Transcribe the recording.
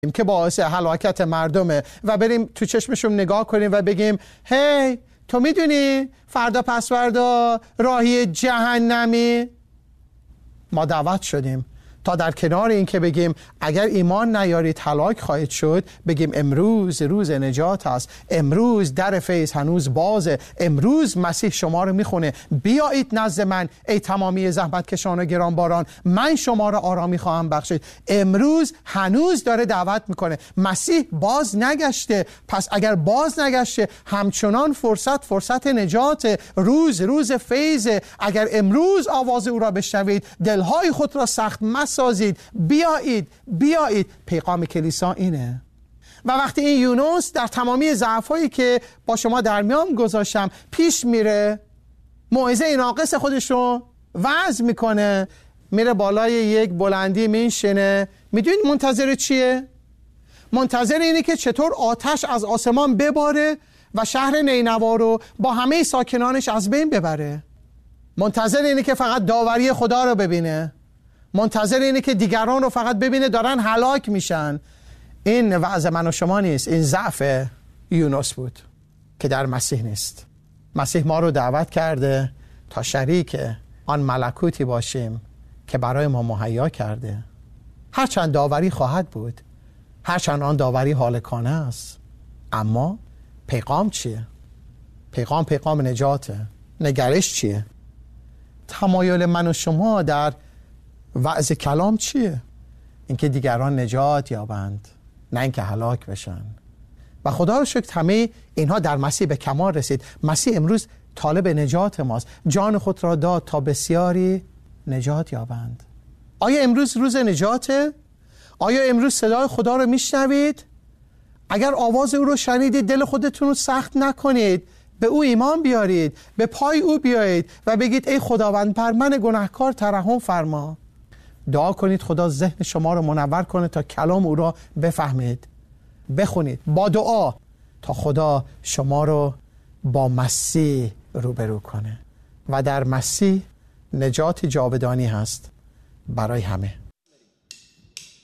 که باعث هلاکت مردمه و بریم تو چشمشون نگاه کنیم و بگیم هی تو میدونی فردا پس فردا راهی جهنمی؟ ما دعوت شدیم تا در کنار این که بگیم اگر ایمان نیارید هلاک خواهید شد، بگیم امروز روز نجات است، امروز در فیض هنوز بازه، امروز مسیح شما رو میخونه بیایید نزد من ای تمامی زحمت کشان و گرانباران، من شما رو آرامی خواهم بخشید. امروز هنوز داره دعوت میکنه. مسیح باز نگشته، پس اگر باز نگشته همچنان فرصت نجات، روز فیض. اگر امروز آواز او را بشنوید، دلهای خود را سخت سازید، بیایید. پیغام کلیسا اینه. و وقتی این یونس در تمامی ضعف‌هایی که با شما در میان گذاشتم پیش میره، موعظه ناقص خودش رو وعظ میکنه، میره بالای یک بلندی میشینه. میدونید منتظر چیه؟ منتظر اینه که چطور آتش از آسمان بباره و شهر نینوا رو با همه ساکنانش از بین ببره. منتظر اینه که فقط داوری خدا رو ببینه. منتظر اینه که دیگران رو فقط ببینه دارن هلاک میشن. این وعظ من و شما نیست، این ضعف یونس بود که در مسیح نیست. مسیح ما رو دعوت کرده تا شریک آن ملکوتی باشیم که برای ما مهیا کرده. هرچند داوری خواهد بود، هرچند آن داوری هالکانه است، اما پیغام چیه؟ پیغام نجاته. نگرش چیه؟ تمایل من و شما در وعظ کلام چیه؟ اینکه دیگران نجات یابند، نه اینکه هلاک بشن. و خدا رو شکر همه اینها در مسیح به کمال رسید. مسیح امروز طالب نجات ماست، جان خود را داد تا بسیاری نجات یابند. آیا امروز روز نجاته؟ آیا امروز صدای خدا رو میشنوید؟ اگر آواز او رو شنیدید، دل خودتون رو سخت نکنید، به او ایمان بیارید، به پای او بیایید و بگید ای خداوند بر من گناهکار ترحم فرما. دعا کنید خدا ذهن شما رو منور کنه تا کلام او را بفهمید. بخونید با دعا تا خدا شما رو با مسیح روبرو کنه و در مسیح نجات جاودانی هست برای همه.